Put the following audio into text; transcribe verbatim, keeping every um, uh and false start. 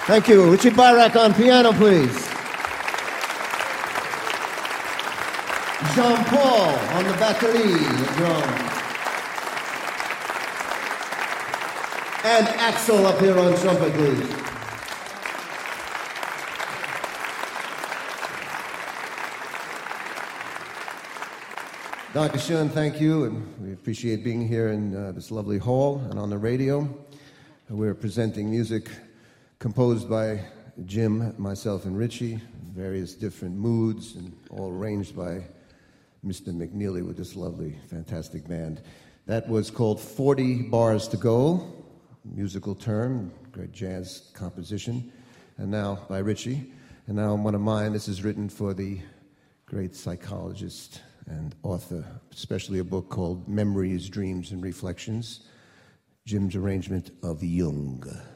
Thank you. Richie Barak on piano, please. Jean-Paul on the batterie and drums. And Axel up here on trumpet, please. Doctor Schoen, thank you, and we appreciate being here in uh, this lovely hall and on the radio. We're presenting music composed by Jim, myself, and Richie, various different moods, and all arranged by Mister McNeely with this lovely, fantastic band. That was called forty Bars to Go, musical term, great jazz composition, and now by Richie. And now one of mine, this is written for the great psychologist and author, especially a book called Memories, Dreams, and Reflections, Jim's arrangement of Jung.